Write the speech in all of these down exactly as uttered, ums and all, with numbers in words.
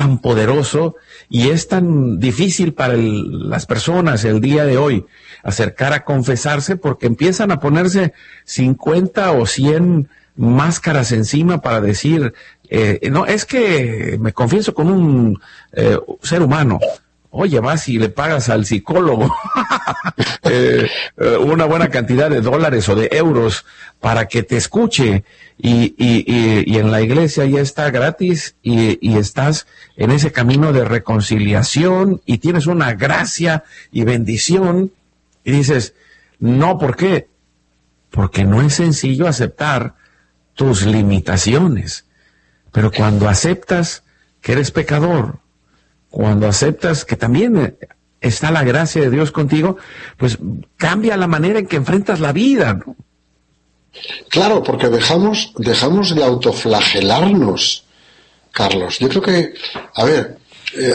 tan poderoso y es tan difícil para el, las personas el día de hoy acercar a confesarse porque empiezan a ponerse cincuenta o cien máscaras encima para decir, eh, no, es que me confieso con un eh, ser humano. Oye, vas y le pagas al psicólogo eh, una buena cantidad de dólares o de euros para que te escuche y, y, y, y en la iglesia ya está gratis y, y estás en ese camino de reconciliación y tienes una gracia y bendición y dices, no, ¿por qué? Porque no es sencillo aceptar tus limitaciones, pero cuando aceptas que eres pecador, cuando aceptas que también está la gracia de Dios contigo, pues cambia la manera en que enfrentas la vida, ¿no? Claro, porque dejamos, dejamos de autoflagelarnos, Carlos. Yo creo que, a ver, eh,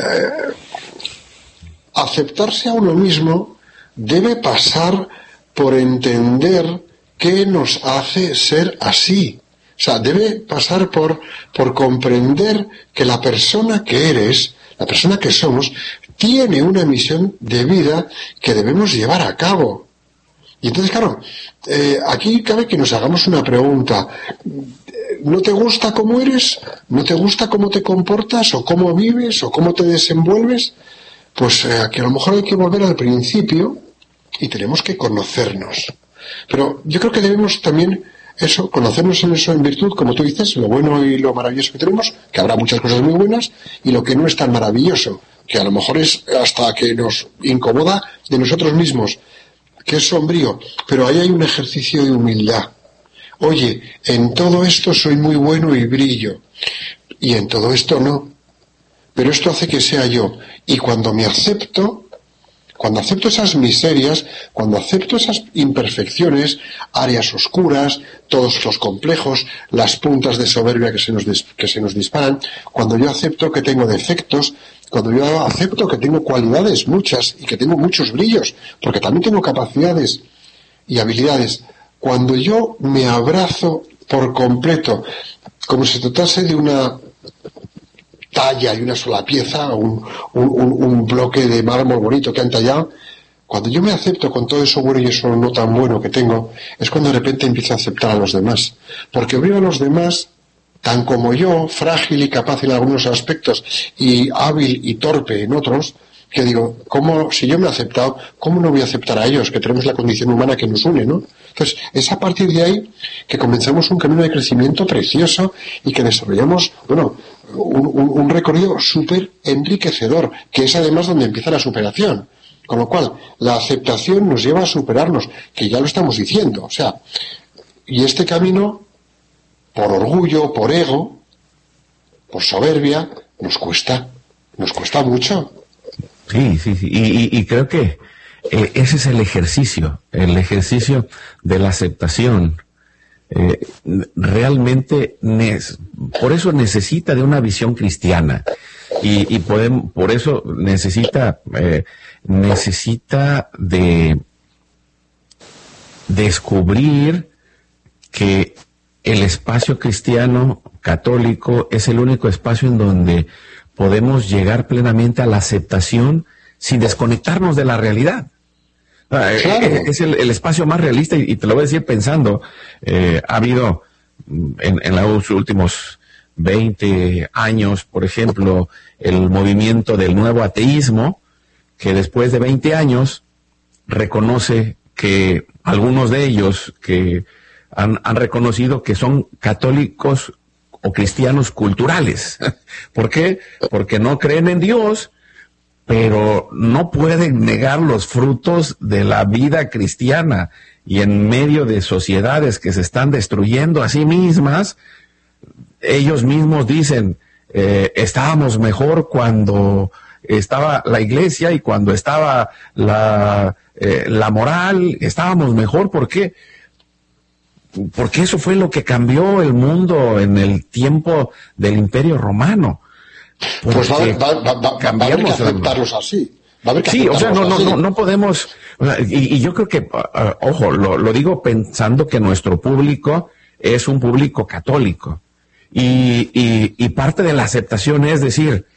aceptarse a uno mismo debe pasar por entender qué nos hace ser así. O sea, debe pasar por, por comprender que la persona que eres, la persona que somos, tiene una misión de vida que debemos llevar a cabo. Y entonces, claro, eh, aquí cabe que nos hagamos una pregunta. ¿No te gusta cómo eres? ¿No te gusta cómo te comportas? ¿O cómo vives? ¿O cómo te desenvuelves? Pues eh, aquí a lo mejor hay que volver al principio y tenemos que conocernos. Pero yo creo que debemos también eso, conocernos en eso en virtud, como tú dices, lo bueno y lo maravilloso que tenemos, que habrá muchas cosas muy buenas, y lo que no es tan maravilloso, que a lo mejor es hasta que nos incomoda de nosotros mismos, que es sombrío, pero ahí hay un ejercicio de humildad. Oye, en todo esto soy muy bueno y brillo, y en todo esto no, pero esto hace que sea yo, y cuando me acepto, cuando acepto esas miserias, cuando acepto esas imperfecciones, áreas oscuras, todos los complejos, las puntas de soberbia que se nos, dis- que se nos disparan, cuando yo acepto que tengo defectos, cuando yo acepto que tengo cualidades muchas y que tengo muchos brillos, porque también tengo capacidades y habilidades, cuando yo me abrazo por completo, como si se tratase de una talla y una sola pieza, un, un, un, un bloque de mármol bonito que han tallado, cuando yo me acepto con todo eso bueno y eso no tan bueno que tengo, es cuando de repente empiezo a aceptar a los demás. Porque veo a los demás tan como yo, frágil y capaz en algunos aspectos y hábil y torpe en otros, que digo, ¿cómo, si yo me he aceptado, cómo no voy a aceptar a ellos, que tenemos la condición humana que nos une, ¿no? Entonces, es a partir de ahí que comenzamos un camino de crecimiento precioso y que desarrollamos, bueno, un, un, un recorrido súper enriquecedor, que es además donde empieza la superación. Con lo cual, la aceptación nos lleva a superarnos, que ya lo estamos diciendo, o sea, y este camino, por orgullo, por ego, por soberbia, nos cuesta, nos cuesta mucho. Sí, sí, sí. Y, y, y creo que eh, ese es el ejercicio, el ejercicio de la aceptación. Eh, realmente, nes- por eso necesita de una visión cristiana. Y, y podemos, por eso necesita, eh, necesita de descubrir que el espacio cristiano católico es el único espacio en donde podemos llegar plenamente a la aceptación sin desconectarnos de la realidad. Claro. Es el, el espacio más realista y, y te lo voy a decir pensando, eh, ha habido en, en los últimos veinte años, por ejemplo, el movimiento del nuevo ateísmo, que después de veinte años reconoce que algunos de ellos que han, han reconocido que son católicos o cristianos culturales. ¿Por qué? Porque no creen en Dios, pero no pueden negar los frutos de la vida cristiana, y en medio de sociedades que se están destruyendo a sí mismas, ellos mismos dicen, eh, estábamos mejor cuando estaba la iglesia y cuando estaba la, eh, la moral, estábamos mejor. ¿Por qué? Porque eso fue lo que cambió el mundo en el tiempo del Imperio Romano. Porque pues va, va, va, va, va a haber que aceptarlos así. Va a haber que sí, o sea, no, no, así. no, no podemos, o sea, y, y yo creo que, uh, ojo, lo, lo digo pensando que nuestro público es un público católico. Y, y, y parte de la aceptación es decir,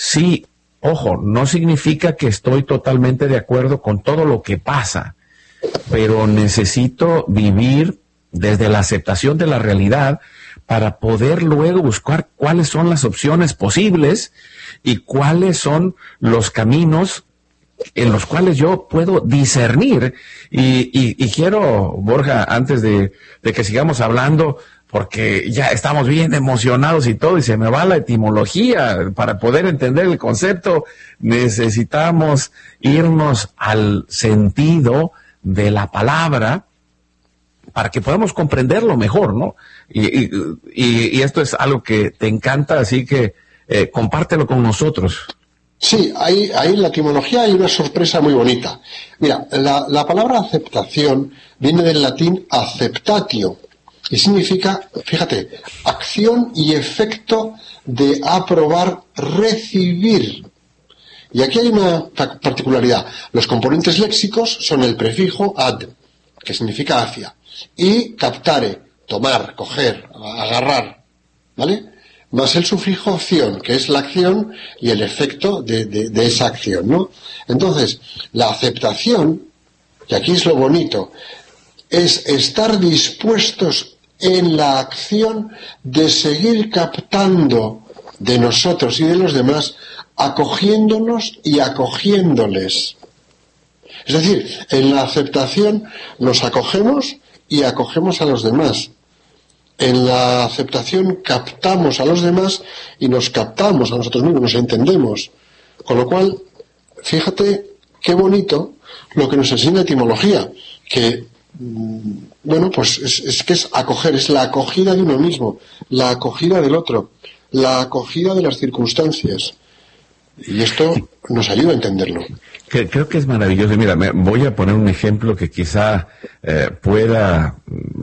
sí, ojo, no significa que estoy totalmente de acuerdo con todo lo que pasa, pero necesito vivir desde la aceptación de la realidad para poder luego buscar cuáles son las opciones posibles y cuáles son los caminos en los cuales yo puedo discernir. Y, y, y quiero, Borja, antes de, de que sigamos hablando, porque ya estamos bien emocionados y todo, y se me va la etimología, para poder entender el concepto, necesitamos irnos al sentido de la palabra para que podamos comprenderlo mejor, ¿no? Y, y, y esto es algo que te encanta, así que eh, compártelo con nosotros. Sí, ahí, ahí en la etimología hay una sorpresa muy bonita. Mira, la, la palabra aceptación viene del latín acceptatio y significa, fíjate, acción y efecto de aprobar, recibir. Y aquí hay una particularidad. Los componentes léxicos son el prefijo ad, que significa hacia, y captare, tomar, coger, agarrar, ¿vale? Más el sufijo acción, que es la acción y el efecto de, de, de esa acción, ¿no? Entonces, la aceptación, y aquí es lo bonito, es estar dispuestos en la acción de seguir captando de nosotros y de los demás, acogiéndonos y acogiéndoles. Es decir, en la aceptación nos acogemos y acogemos a los demás. En la aceptación captamos a los demás y nos captamos a nosotros mismos, nos entendemos. Con lo cual, fíjate qué bonito lo que nos enseña etimología, que, bueno, pues es, es que es acoger, es la acogida de uno mismo, la acogida del otro, la acogida de las circunstancias. Y esto nos ayuda a entenderlo. Creo que es maravilloso. Mira, me voy a poner un ejemplo que quizá eh, pueda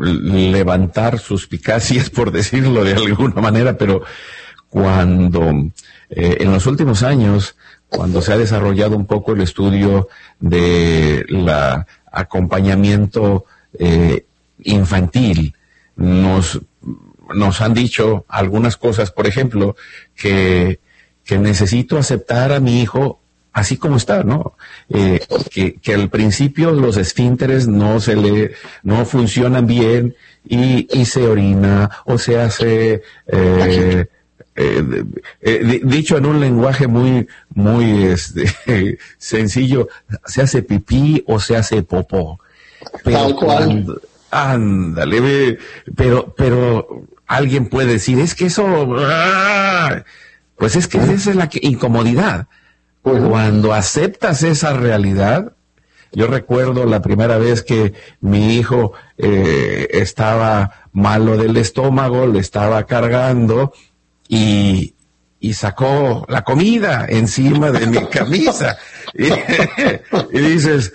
levantar suspicacias, por decirlo de alguna manera, pero cuando eh, en los últimos años, cuando se ha desarrollado un poco el estudio de la acompañamiento eh, infantil, nos, nos han dicho algunas cosas, por ejemplo, que que necesito aceptar a mi hijo así como está, ¿no? Eh, que, que al principio los esfínteres no se le, no funcionan bien y, y se orina o se hace, eh, eh, eh, dicho en un lenguaje muy, muy este, sencillo, se hace pipí o se hace popó. Pero Tal cual. Cuando, ándale, pero, pero alguien puede decir, es que eso, ¡ah! Pues es que esa es la que, incomodidad. Uh-huh. Cuando aceptas esa realidad, yo recuerdo la primera vez que mi hijo eh, estaba malo del estómago, le estaba cargando y, y sacó la comida encima de mi camisa. y, y dices,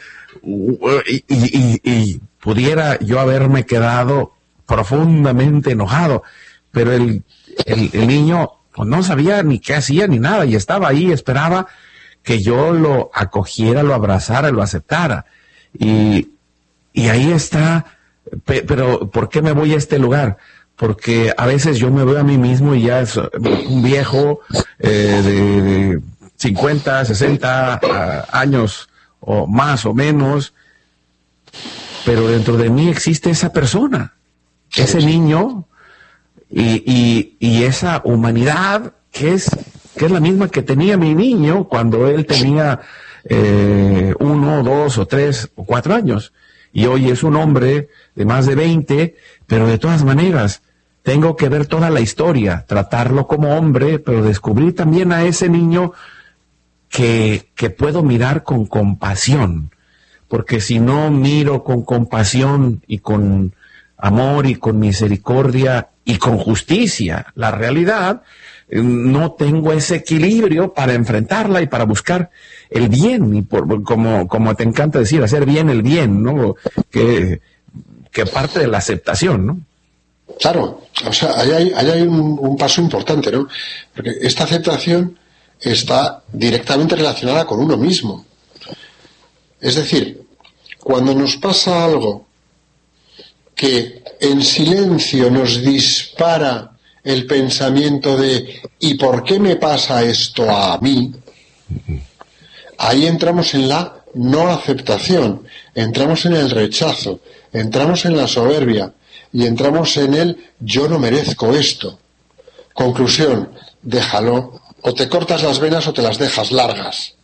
y, y, y pudiera yo haberme quedado profundamente enojado, pero el, el, el niño pues no sabía ni qué hacía ni nada y estaba ahí, esperaba que yo lo acogiera, lo abrazara, lo aceptara. Y, y ahí está, pe, pero ¿por qué me voy a este lugar? Porque a veces yo me veo a mí mismo y ya es un viejo eh, de, de cincuenta, sesenta uh, años o más o menos, pero dentro de mí existe esa persona, ese niño. Y, y, y esa humanidad que es, que es la misma que tenía mi niño cuando él tenía eh, uno, dos o tres o cuatro años. Y hoy es un hombre de más de veinte, pero de todas maneras tengo que ver toda la historia, tratarlo como hombre, pero descubrir también a ese niño que, que puedo mirar con compasión. Porque si no miro con compasión y con amor y con misericordia y con justicia la realidad, no tengo ese equilibrio para enfrentarla y para buscar el bien, y por, como, como te encanta decir, hacer bien el bien, ¿no? Que, que parte de la aceptación, ¿no? Claro, o sea, ahí hay, ahí hay un, un paso importante, ¿no? Porque esta aceptación está directamente relacionada con uno mismo. Es decir, cuando nos pasa algo que en silencio nos dispara el pensamiento de ¿y por qué me pasa esto a mí? Ahí entramos en la no aceptación, entramos en el rechazo, entramos en la soberbia y entramos en el yo no merezco esto. Conclusión, déjalo, o te cortas las venas o te las dejas largas.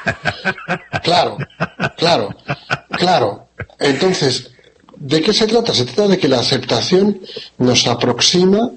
Claro, claro, claro. Entonces, ¿de qué se trata? Se trata de que la aceptación nos aproxima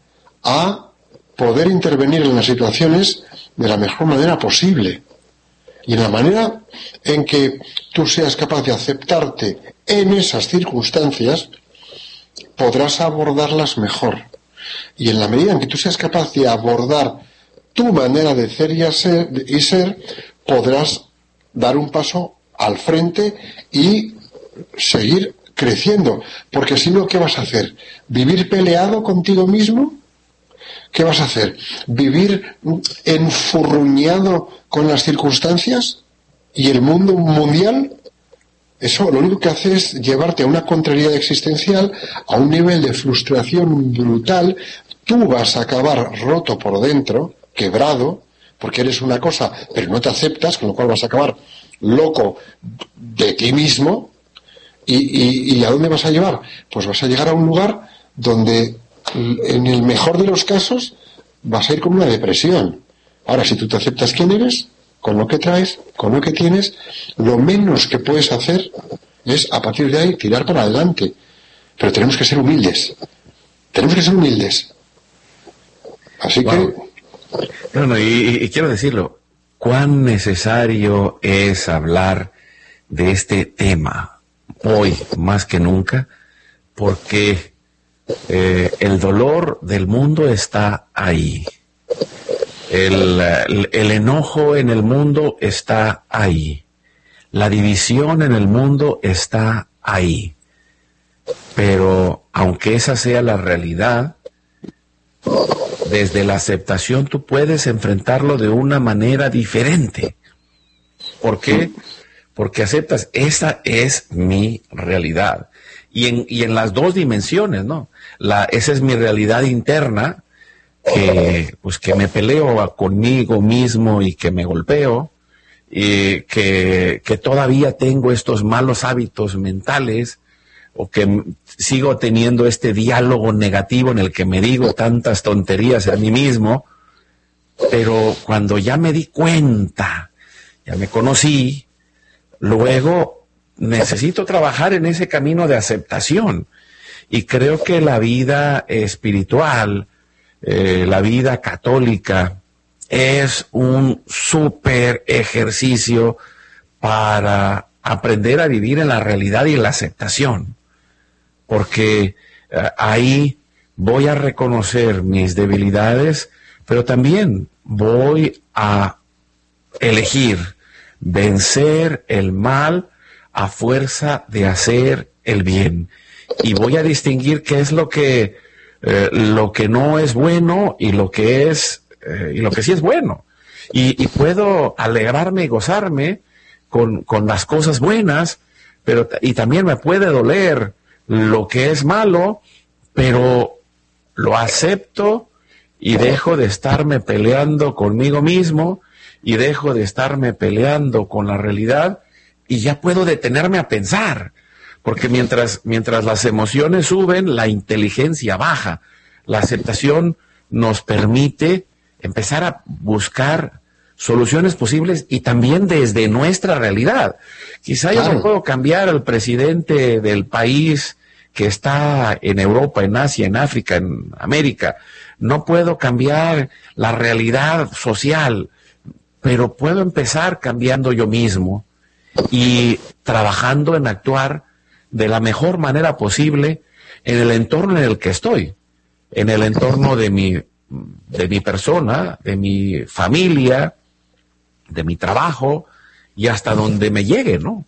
a poder intervenir en las situaciones de la mejor manera posible. Y en la manera en que tú seas capaz de aceptarte en esas circunstancias, podrás abordarlas mejor. Y en la medida en que tú seas capaz de abordar tu manera de ser y ser, y ser podrás dar un paso al frente y seguir creciendo. Porque si no, ¿qué vas a hacer? ¿Vivir peleado contigo mismo? ¿Qué vas a hacer? ¿Vivir enfurruñado con las circunstancias y el mundo mundial? Eso lo único que hace es llevarte a una contrariedad existencial, a un nivel de frustración brutal. Tú vas a acabar roto por dentro, quebrado, porque eres una cosa, pero no te aceptas, con lo cual vas a acabar loco de ti mismo. ¿Y, y, y a dónde vas a llevar? Pues vas a llegar a un lugar donde, en el mejor de los casos, vas a ir con una depresión. Ahora, si tú te aceptas quién eres, con lo que traes, con lo que tienes, lo menos que puedes hacer es, a partir de ahí, tirar para adelante. Pero tenemos que ser humildes. Tenemos que ser humildes. Así wow. que... No, no, y, y quiero decirlo, cuán necesario es hablar de este tema hoy más que nunca, porque eh, el dolor del mundo está ahí. El, el, el enojo en el mundo está ahí. La división en el mundo está ahí. Pero aunque esa sea la realidad, desde la aceptación tú puedes enfrentarlo de una manera diferente. ¿Por qué? Porque aceptas, esa es mi realidad. Y en, y en las dos dimensiones, ¿no? La, esa es mi realidad interna, que pues que me peleo conmigo mismo y que me golpeo, y que, que todavía tengo estos malos hábitos mentales, o que sigo teniendo este diálogo negativo en el que me digo tantas tonterías a mí mismo. Pero cuando ya me di cuenta, ya me conocí, luego necesito trabajar en ese camino de aceptación. Y creo que la vida espiritual, eh, la vida católica, es un súper ejercicio para aprender a vivir en la realidad y en la aceptación. Porque eh, ahí voy a reconocer mis debilidades, pero también voy a elegir vencer el mal a fuerza de hacer el bien. Y voy a distinguir qué es lo que, eh, lo que no es bueno y lo que es, eh, y lo que sí es bueno. Y, y puedo alegrarme y gozarme con, con las cosas buenas, pero, y también me puede doler lo que es malo, pero lo acepto y dejo de estarme peleando conmigo mismo y dejo de estarme peleando con la realidad y ya puedo detenerme a pensar, porque mientras, mientras las emociones suben, la inteligencia baja. La aceptación nos permite empezar a buscar soluciones posibles y también desde nuestra realidad. Quizá claro. Yo no puedo cambiar al presidente del país que está en Europa, en Asia, en África, en América. No puedo cambiar la realidad social, pero puedo empezar cambiando yo mismo y trabajando en actuar de la mejor manera posible en el entorno en el que estoy, en el entorno de mi, de mi persona, de mi familia, de mi trabajo y hasta donde me llegue, ¿no?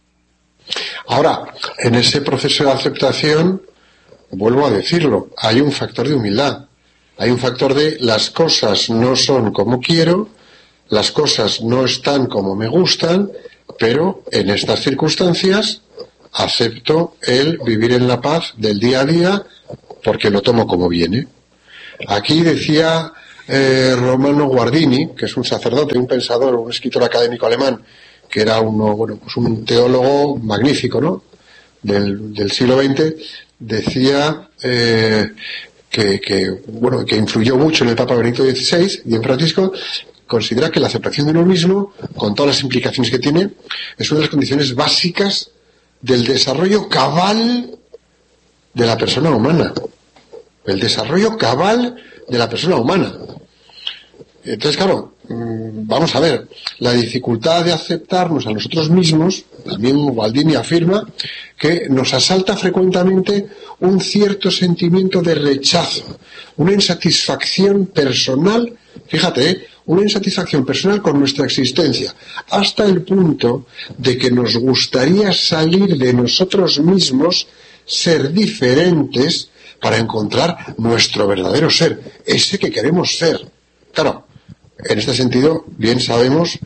Ahora, en ese proceso de aceptación, vuelvo a decirlo, hay un factor de humildad, hay un factor de las cosas no son como quiero, las cosas no están como me gustan, pero en estas circunstancias acepto el vivir en la paz del día a día porque lo tomo como viene. Aquí decía eh, Romano Guardini, que es un sacerdote, un pensador, un escritor académico alemán, que era uno, bueno, pues un teólogo magnífico, ¿no? Del, del siglo veinte, decía eh, que, que, bueno, que influyó mucho en el Papa Benedicto dieciséis y en Francisco. Considera que la aceptación de uno mismo, con todas las implicaciones que tiene, es una de las condiciones básicas del desarrollo cabal de la persona humana. El desarrollo cabal de la persona humana. Entonces, claro, vamos a ver, la dificultad de aceptarnos a nosotros mismos, también Gualdini afirma que nos asalta frecuentemente un cierto sentimiento de rechazo, una insatisfacción personal, fíjate, ¿eh? una insatisfacción personal con nuestra existencia, hasta el punto de que nos gustaría salir de nosotros mismos, ser diferentes, para encontrar nuestro verdadero ser, ese que queremos ser. Claro, en este sentido, bien sabemos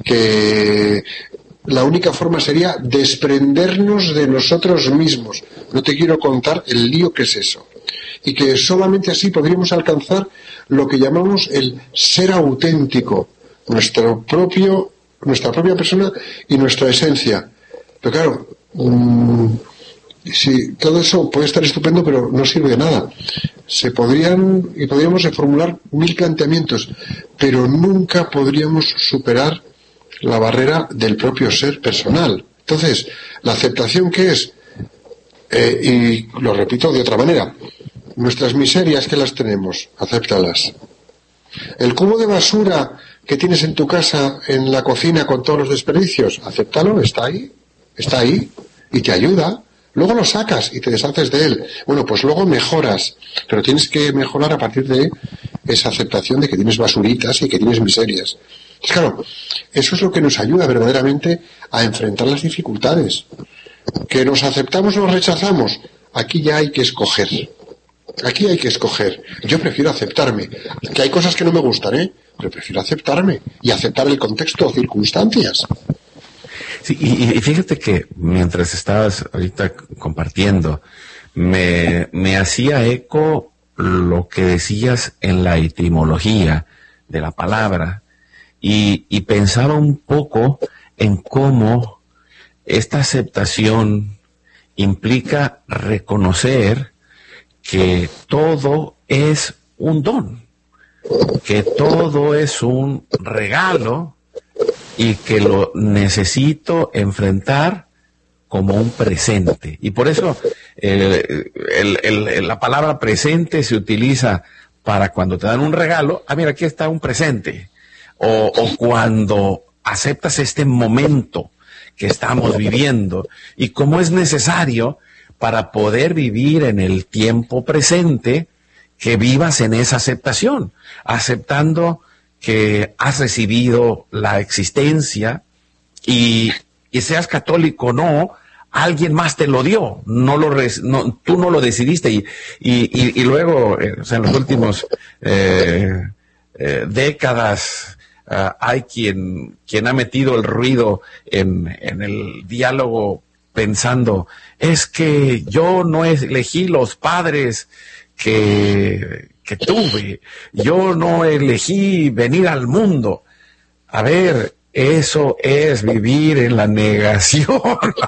que la única forma sería desprendernos de nosotros mismos. No te quiero contar el lío que es eso. Y que solamente así podríamos alcanzar lo que llamamos el ser auténtico, nuestro propio, nuestra propia persona y nuestra esencia. Pero claro, mmm, sí, todo eso puede estar estupendo, pero no sirve de nada. Se podrían y podríamos reformular mil planteamientos, pero nunca podríamos superar la barrera del propio ser personal. Entonces, la aceptación, ¿qué es? Eh, y lo repito de otra manera, nuestras miserias, que las tenemos, acéptalas. El cubo de basura que tienes en tu casa, en la cocina, con todos los desperdicios, acéptalo, está ahí, está ahí, y te ayuda. Luego lo sacas y te deshaces de él. Bueno, pues luego mejoras, pero tienes que mejorar a partir de esa aceptación de que tienes basuritas y que tienes miserias. Pues claro, eso es lo que nos ayuda verdaderamente a enfrentar las dificultades. Que nos aceptamos o nos rechazamos, aquí ya hay que escoger. Aquí hay que escoger. Yo prefiero aceptarme. Que hay cosas que no me gustan, ¿eh? Pero prefiero aceptarme y aceptar el contexto o circunstancias. Sí, y, y fíjate que mientras estabas ahorita compartiendo, me, me hacía eco lo que decías en la etimología de la palabra y, y pensaba un poco en cómo esta aceptación implica reconocer que todo es un don, que todo es un regalo y que lo necesito enfrentar como un presente. Y por eso eh, el, el, el, la palabra presente se utiliza para cuando te dan un regalo. Ah, mira, aquí está un presente. O, o cuando aceptas este momento que estamos viviendo. Y como es necesario para poder vivir en el tiempo presente, que vivas en esa aceptación, aceptando que has recibido la existencia y, y seas católico o no, alguien más te lo dio, no lo no, tú no lo decidiste y, y, y luego, eh, o sea, en los últimos eh, eh, décadas uh, hay quien, quien ha metido el ruido en, en el diálogo pensando, es que yo no elegí los padres que, que tuve, yo no elegí venir al mundo. A ver, eso es vivir en la negación.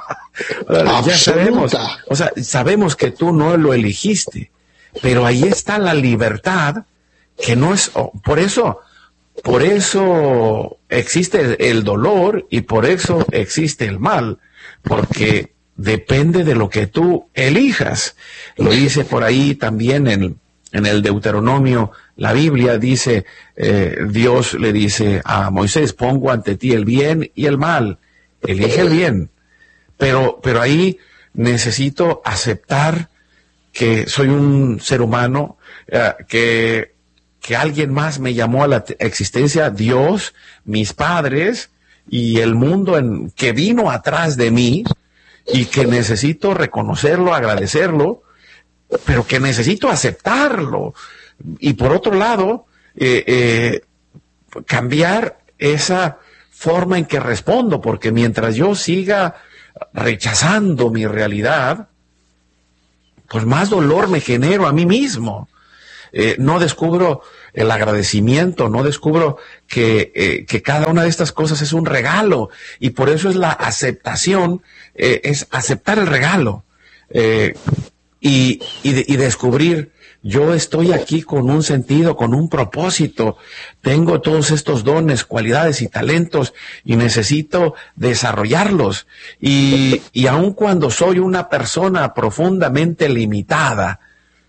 Ya sabemos, o sea, sabemos que tú no lo elegiste, pero ahí está la libertad, que no es, por eso, por eso existe el dolor y por eso existe el mal, porque depende de lo que tú elijas. Lo dice por ahí también en, en el Deuteronomio, la Biblia dice, eh, Dios le dice a Moisés, pongo ante ti el bien y el mal, elige el bien. Pero, pero ahí necesito aceptar que soy un ser humano, eh, que, que alguien más me llamó a la existencia, Dios, mis padres y el mundo en, que vino atrás de mí, y que necesito reconocerlo, agradecerlo, pero que necesito aceptarlo. Y por otro lado, eh, eh, cambiar esa forma en que respondo, porque mientras yo siga rechazando mi realidad, pues más dolor me genero a mí mismo. eh, no descubro el agradecimiento, no descubro que, eh, que cada una de estas cosas es un regalo, y por eso es la aceptación, eh, es aceptar el regalo, eh, y, y, de, y descubrir, yo estoy aquí con un sentido, con un propósito, tengo todos estos dones, cualidades y talentos y necesito desarrollarlos. Y, y aun cuando soy una persona profundamente limitada,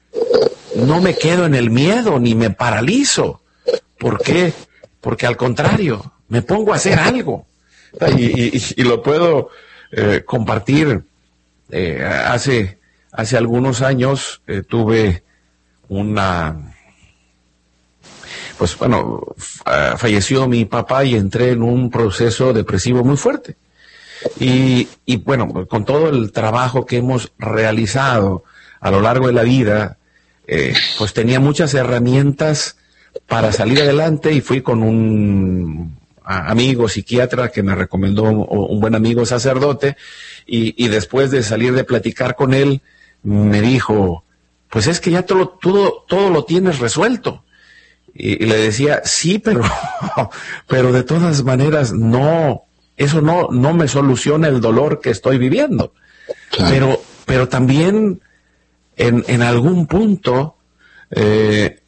no me quedo en el miedo ni me paralizo. ¿Por qué? Porque al contrario, me pongo a hacer algo. Y, y, y lo puedo eh, compartir. Eh, hace, hace algunos años eh, tuve una, pues bueno, falleció mi papá y entré en un proceso depresivo muy fuerte. Y, y bueno, con todo el trabajo que hemos realizado a lo largo de la vida, eh, pues tenía muchas herramientas para salir adelante, y fui con un amigo psiquiatra que me recomendó, un buen amigo sacerdote, y, y después de salir de platicar con él, me dijo, pues es que ya todo, todo, todo lo tienes resuelto. Y, y le decía, sí, pero, pero de todas maneras, no, eso no, no me soluciona el dolor que estoy viviendo. Claro. Pero, pero también, en, en algún punto, eh,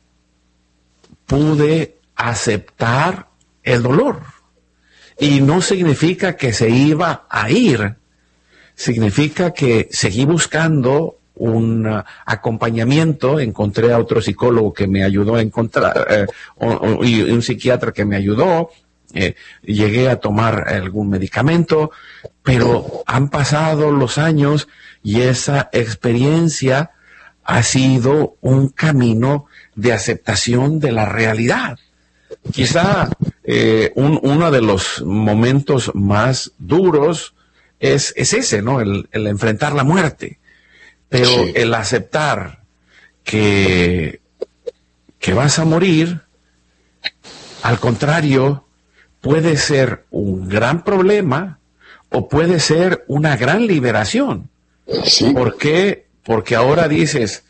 pude aceptar el dolor. Y no significa que se iba a ir, significa que seguí buscando un uh, acompañamiento, encontré a otro psicólogo que me ayudó a encontrar, eh, o, o, y un psiquiatra que me ayudó, eh, llegué a tomar algún medicamento, pero han pasado los años y esa experiencia ha sido un camino de aceptación de la realidad. Quizá eh, un, uno de los momentos más duros es, es ese, ¿no? El, el enfrentar la muerte. Pero sí, el aceptar que, que vas a morir, al contrario, puede ser un gran problema o puede ser una gran liberación. Sí. ¿Por qué? Porque ahora dices,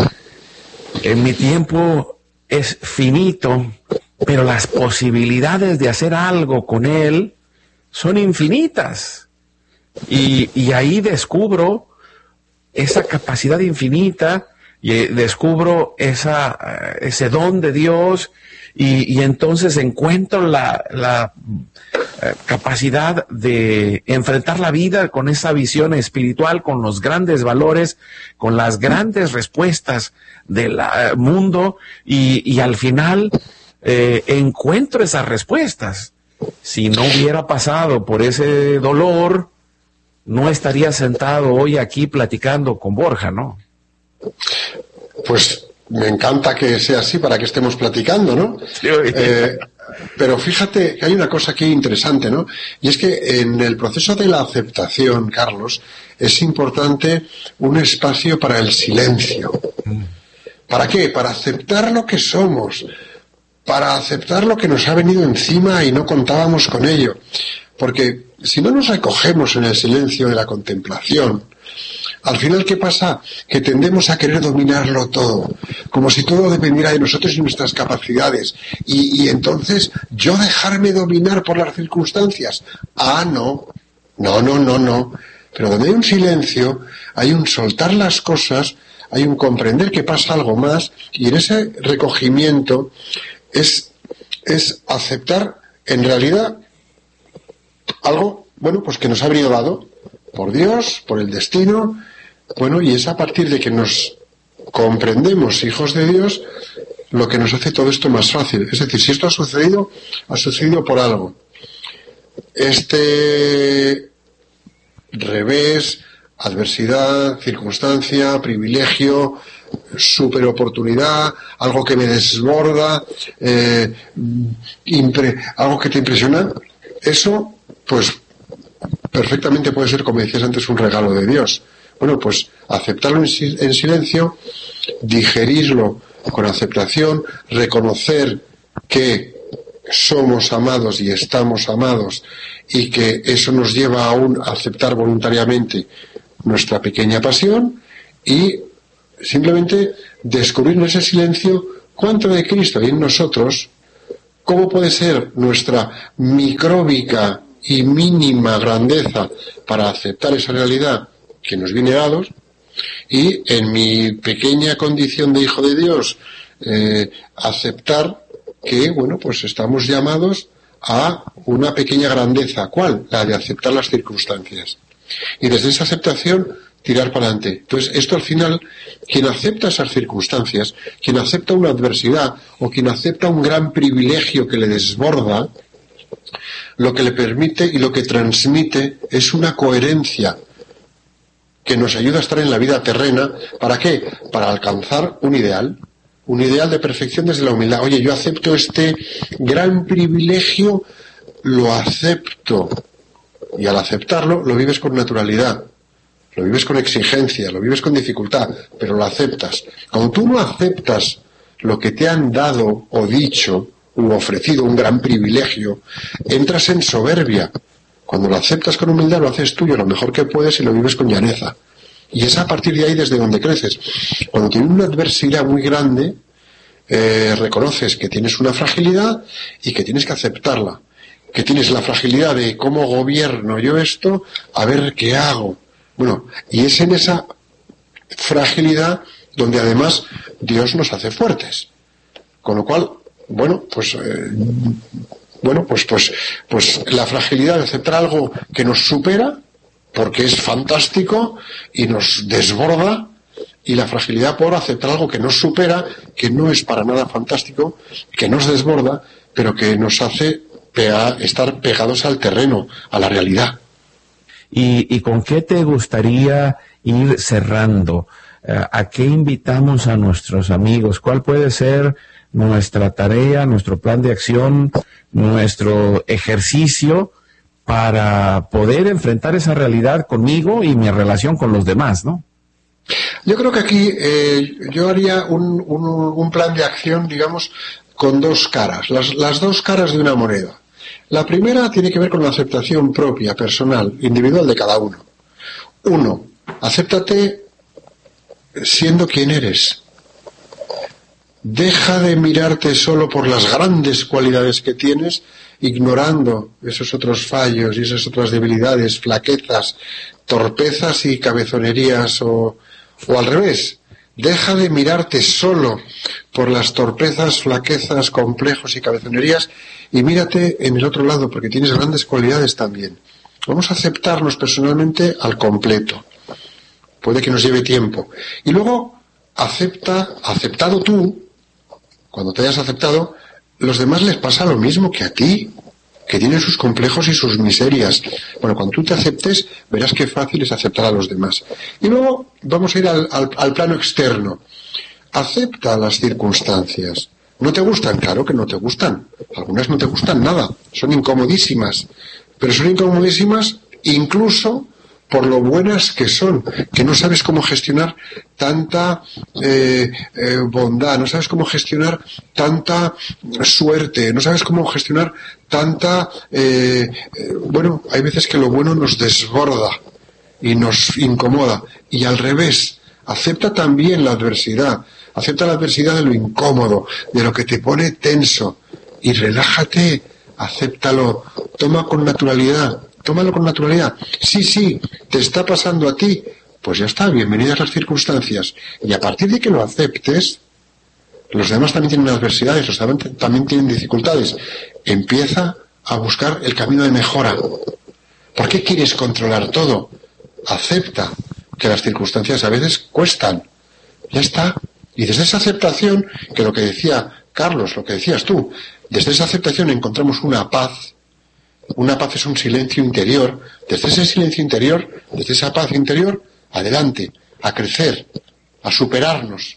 en mi tiempo es finito, pero las posibilidades de hacer algo con él son infinitas. Y, y ahí descubro esa capacidad infinita, y descubro esa, ese don de Dios, y, y entonces encuentro la, la eh, capacidad de enfrentar la vida con esa visión espiritual, con los grandes valores, con las grandes respuestas del uh, mundo, y, y al final eh, encuentro esas respuestas. Si no hubiera pasado por ese dolor, no estaría sentado hoy aquí platicando con Borja, ¿no? Pues me encanta que sea así para que estemos platicando, ¿no? Sí. Eh, pero fíjate que hay una cosa aquí interesante, ¿no? Y es que en el proceso de la aceptación, Carlos, es importante un espacio para el silencio. ¿Para qué? Para aceptar lo que somos, para aceptar lo que nos ha venido encima y no contábamos con ello. Porque si no nos recogemos en el silencio de la contemplación, al final, ¿qué pasa? Que tendemos a querer dominarlo todo, como si todo dependiera de nosotros y nuestras capacidades. Y, y entonces, ¿yo dejarme dominar por las circunstancias? Ah, no, no, no, no, no. Pero donde hay un silencio, hay un soltar las cosas, hay un comprender que pasa algo más, y en ese recogimiento es, es aceptar, en realidad, algo, bueno, pues que nos ha venido dado por Dios, por el destino, bueno, y es a partir de que nos comprendemos hijos de Dios lo que nos hace todo esto más fácil. Es decir, si esto ha sucedido, ha sucedido por algo. Este revés, adversidad, circunstancia, privilegio, superoportunidad, algo que me desborda, eh, impre, algo que te impresiona, eso, pues, perfectamente puede ser, como decías antes, un regalo de Dios. Bueno, pues aceptarlo en, en silencio, digerirlo con aceptación, reconocer que somos amados y estamos amados, y que eso nos lleva a un aceptar voluntariamente nuestra pequeña pasión, y simplemente descubrir en ese silencio cuánto de Cristo hay en nosotros, cómo puede ser nuestra micróbica y mínima grandeza para aceptar esa realidad que nos viene dados, y en mi pequeña condición de hijo de Dios, eh, aceptar que, bueno, pues estamos llamados a una pequeña grandeza. ¿Cuál? La de aceptar las circunstancias. Y desde esa aceptación tirar para adelante. Entonces, esto al final, quien acepta esas circunstancias, quien acepta una adversidad o quien acepta un gran privilegio que le desborda, lo que le permite y lo que transmite es una coherencia que nos ayuda a estar en la vida terrena. ¿Para qué? Para alcanzar un ideal, un ideal de perfección desde la humildad. Oye, yo acepto este gran privilegio, lo acepto, y al aceptarlo lo vives con naturalidad, lo vives con exigencia, lo vives con dificultad, pero lo aceptas. Cuando tú no aceptas lo que te han dado o dicho u ofrecido, un gran privilegio, entras en soberbia. Cuando lo aceptas con humildad, lo haces tuyo lo mejor que puedes y lo vives con llaneza. Y es a partir de ahí desde donde creces. Cuando tienes una adversidad muy grande, eh, reconoces que tienes una fragilidad y que tienes que aceptarla. Que tienes la fragilidad de cómo gobierno yo esto, a ver qué hago. Bueno, y es en esa fragilidad donde además Dios nos hace fuertes. Con lo cual, bueno, pues... Eh, Bueno, pues, pues, pues la fragilidad de aceptar algo que nos supera, porque es fantástico y nos desborda, y la fragilidad por aceptar algo que nos supera, que no es para nada fantástico, que nos desborda, pero que nos hace pega, estar pegados al terreno, a la realidad. ¿Y, y con qué te gustaría ir cerrando? ¿A qué invitamos a nuestros amigos? ¿Cuál puede ser nuestra tarea, nuestro plan de acción, nuestro ejercicio para poder enfrentar esa realidad conmigo y mi relación con los demás, ¿no? Yo creo que aquí eh, yo haría un, un, un plan de acción, digamos, con dos caras, las, las dos caras de una moneda. La primera tiene que ver con la aceptación propia, personal, individual de cada uno. Uno, acéptate siendo quien eres. Deja de mirarte solo por las grandes cualidades que tienes, ignorando esos otros fallos y esas otras debilidades, flaquezas, torpezas y cabezonerías, o, o al revés. Deja de mirarte solo por las torpezas, flaquezas, complejos y cabezonerías y mírate en el otro lado, porque tienes grandes cualidades también. Vamos a aceptarnos personalmente al completo. Puede que nos lleve tiempo. Y luego, acepta, aceptado tú, cuando te hayas aceptado, los demás les pasa lo mismo que a ti, que tienen sus complejos y sus miserias. Bueno, cuando tú te aceptes, verás qué fácil es aceptar a los demás. Y luego vamos a ir al, al, al plano externo. Acepta las circunstancias. ¿No te gustan? Claro que no te gustan. Algunas no te gustan nada. Son incomodísimas. Pero son incomodísimas incluso por lo buenas que son, que no sabes cómo gestionar tanta eh, eh, bondad, no sabes cómo gestionar tanta suerte, no sabes cómo gestionar tanta... Eh, eh, bueno, hay veces que lo bueno nos desborda y nos incomoda, y al revés, acepta también la adversidad, acepta la adversidad de lo incómodo, de lo que te pone tenso, y relájate, acéptalo, toma con naturalidad. Tómalo con naturalidad. Sí, sí, te está pasando a ti. Pues ya está, bienvenidas las circunstancias. Y a partir de que lo aceptes, los demás también tienen adversidades, los demás también tienen dificultades. Empieza a buscar el camino de mejora. ¿Por qué quieres controlar todo? Acepta que las circunstancias a veces cuestan. Ya está. Y desde esa aceptación, que lo que decía Carlos, lo que decías tú, desde esa aceptación encontramos una paz. Una paz es un silencio interior. Desde ese silencio interior, desde esa paz interior, adelante, a crecer, a superarnos.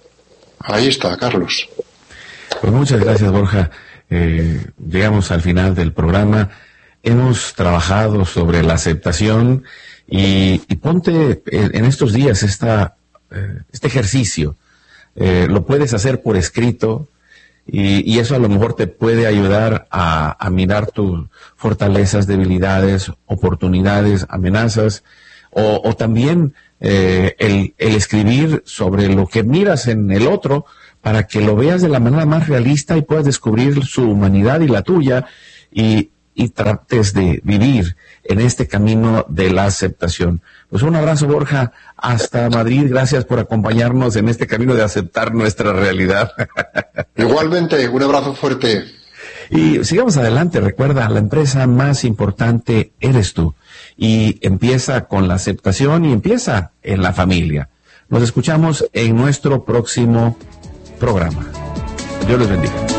Ahí está, Carlos. Pues muchas gracias, Borja. Eh, llegamos al final del programa. Hemos trabajado sobre la aceptación y, y ponte en estos días esta, eh, este ejercicio. Eh, lo puedes hacer por escrito. Y, y eso a lo mejor te puede ayudar a, a mirar tus fortalezas, debilidades, oportunidades, amenazas, o, o también eh, el, el escribir sobre lo que miras en el otro para que lo veas de la manera más realista y puedas descubrir su humanidad y la tuya y, y trates de vivir en este camino de la aceptación. Pues un abrazo, Borja, hasta Madrid. Gracias por acompañarnos en este camino de aceptar nuestra realidad. Igualmente, un abrazo fuerte. Y sigamos adelante. Recuerda, la empresa más importante eres tú. Y empieza con la aceptación y empieza en la familia. Nos escuchamos en nuestro próximo programa. Dios les bendiga.